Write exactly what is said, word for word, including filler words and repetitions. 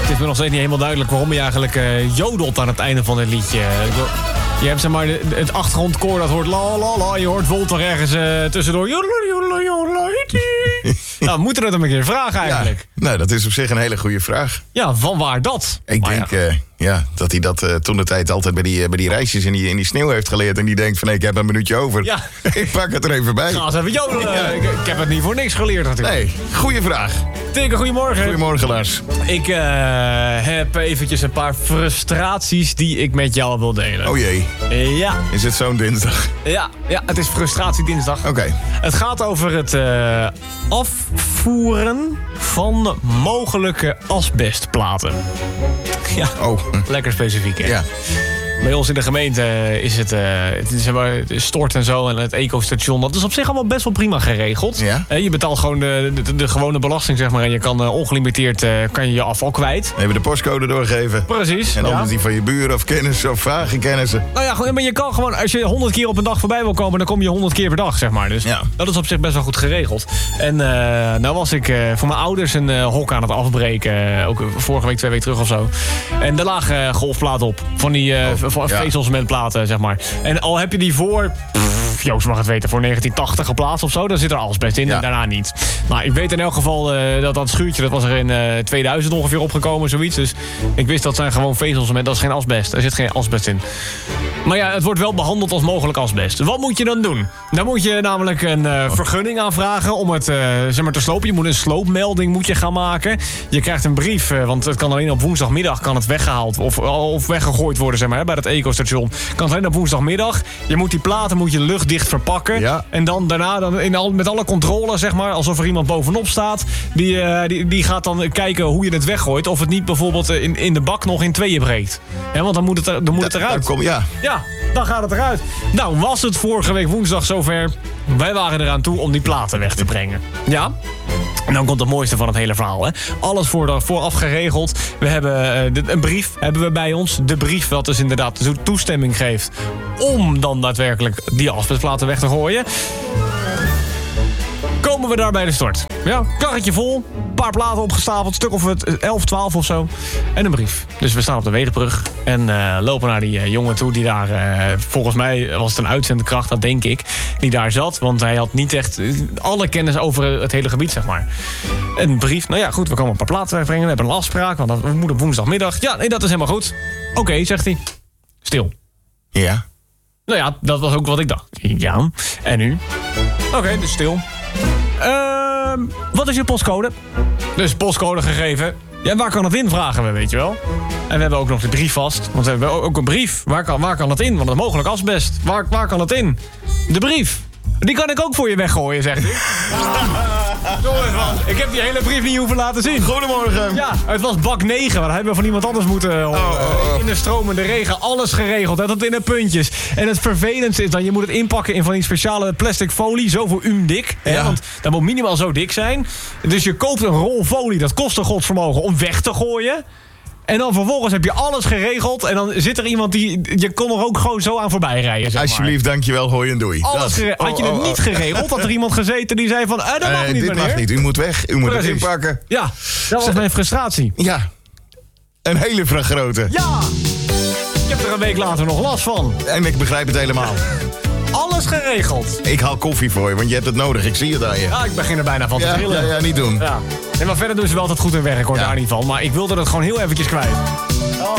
is me nog steeds niet helemaal duidelijk waarom je eigenlijk uh, jodelt aan het einde van het liedje. Je hebt zeg maar de, het achtergrondkoor dat hoort la la la. Je hoort Volt er ergens uh, tussendoor. Jodel, jodel, jodel, nou, we moeten het hem een keer vragen eigenlijk. Ja, nou, dat is op zich een hele goede vraag. Ja, van waar dat? Ik maar denk ja. Uh, ja, dat hij dat uh, toen de tijd altijd bij die, uh, bij die reisjes in die, in die sneeuw heeft geleerd. En die denkt van, nee, ik heb een minuutje over. Ja. Ik pak het er even bij. Ga eens even jodelen. Ja. Ik, ik heb het niet voor niks geleerd natuurlijk. Nee, goede vraag. Tinker, goedemorgen. Goedemorgen, Lars. Ik uh, heb eventjes een paar frustraties die ik met jou wil delen. Oh jee. Ja. Is het zo'n dinsdag? Ja, ja, het is frustratiedinsdag. Oké. Okay. Het gaat over het uh, afvoeren van mogelijke asbestplaten. Ja, oh. Lekker specifiek, hè? Ja. Bij ons in de gemeente is het, uh, het is, uh, stort en zo en het ecostation. Dat is op zich allemaal best wel prima geregeld. Ja? Uh, je betaalt gewoon de, de, de gewone belasting, zeg maar. En je kan uh, ongelimiteerd uh, kan je, je afval kwijt. Even de postcode doorgeven. Precies. En anders ja. die van je buren of kennissen of vragen kennissen. Nou ja, maar je kan gewoon, als je honderd keer op een dag voorbij wil komen, dan kom je honderd keer per dag, zeg maar. Dus ja. dat is op zich best wel goed geregeld. En uh, nou was ik uh, voor mijn ouders een uh, hok aan het afbreken. Uh, ook vorige week, twee weken terug of zo. En daar lagen uh, golfplaten op. Van die uh, oh, van ja. vezelscementplaten, zeg maar. En al heb je die voor, pff, Joost mag het weten, voor negentien tachtig geplaatst of zo, dan zit er asbest in ja. en daarna niet. Nou, ik weet in elk geval uh, dat dat schuurtje, dat was er in uh, tweeduizend ongeveer opgekomen, zoiets. Dus ik wist dat zijn gewoon vezelscement, dat is geen asbest. Er zit geen asbest in. Maar ja, het wordt wel behandeld als mogelijk asbest. Wat moet je dan doen? Dan moet je namelijk een uh, vergunning aanvragen om het uh, zeg maar te slopen. Je moet een sloopmelding moet je gaan maken. Je krijgt een brief, uh, want het kan alleen op woensdagmiddag kan het weggehaald of, of weggegooid worden, zeg maar, hè, bij het ecostation. Kan het alleen op woensdagmiddag. Je moet die platen moet je luchtdicht verpakken. Ja. En dan daarna dan in al, met alle controle, zeg maar, alsof er iemand bovenop staat. Die, uh, die, die gaat dan kijken hoe je het weggooit. Of het niet bijvoorbeeld in, in de bak nog in tweeën breekt. Ja, want dan moet het, er, dan moet het eruit. Dan kom, ja. Ja, dan gaat het eruit. Nou, was het vorige week woensdag zover. Wij waren eraan toe om die platen weg te brengen. Ja. En dan komt het mooiste van het hele verhaal. Hè? Alles voor, vooraf geregeld. We hebben uh, een brief hebben we bij ons. De brief dat dus inderdaad toestemming geeft om dan daadwerkelijk die asbestplaten weg te gooien. Komen we daar bij de stort. Ja, karretje vol, een paar platen opgestapeld, stuk of het elf, twaalf of zo. En een brief. Dus we staan op de Wegenbrug en uh, lopen naar die uh, jongen toe die daar, uh, volgens mij was het een uitzendkracht, dat denk ik, die daar zat. Want hij had niet echt uh, alle kennis over het hele gebied, zeg maar. Een brief, nou ja, goed, we komen een paar platen wegbrengen, we hebben een afspraak, want dat, we moeten op woensdagmiddag. Ja, nee, dat is helemaal goed. Oké, okay, zegt hij. Stil. Ja. Nou ja, dat was ook wat ik dacht. Ja, en nu? Oké, okay, dus stil. Uh, wat is je postcode? Dus postcode gegeven. Ja, waar kan het in, vragen we, weet je wel. En we hebben ook nog de brief vast. Want we hebben ook een brief. Waar kan, waar kan het in? Want het is mogelijk asbest. Waar, waar kan het in? De brief. Die kan ik ook voor je weggooien, zegt hij. Jongens, man. Ik heb die hele brief niet hoeven laten zien. Goedemorgen. Ja, het was bak negen. Maar dat hebben we van iemand anders moeten uh, oh, oh, oh. In de stromende regen. Alles geregeld. Dat het in de puntjes. En het vervelendste is dan, je moet het inpakken in van die speciale plastic folie. Zo voor um dik. Ja. Hè, want dat moet minimaal zo dik zijn. Dus je koopt een rol folie. Dat kost een godsvermogen om weg te gooien. En dan vervolgens heb je alles geregeld. En dan zit er iemand die... Je kon er ook gewoon zo aan voorbij rijden, zeg maar. Alsjeblieft, dankjewel, hoi en doei. Alles gere- Had je het oh, oh, niet geregeld? Had er iemand gezeten die zei van... Eh, dat mag uh, niet, dit meneer. mag niet, u moet weg. U moet Precies. het inpakken. Ja, dat was mijn frustratie. Ja, een hele grote. Ja, ik heb er een week later nog last van. En ik begrijp het helemaal. Alles geregeld. Ik haal koffie voor je, want je hebt het nodig. Ik zie het aan je. Ja, ik begin er bijna van ja, te trillen. Ja, ja, niet doen. Ja. En maar verder doen ze wel altijd goed hun werk, hoor, ja. daar niet van. Maar ik wilde het gewoon heel eventjes kwijt. Oh.